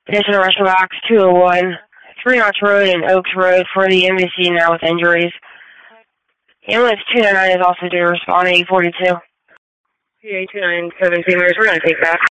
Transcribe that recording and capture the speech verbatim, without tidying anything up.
Additional rush box two oh one, Three Notch Road and Oaks Road for the M V C now with injuries. Ambulance two nine nine is also due to respond, eight forty-two. P A two nine seven, we're going to take that.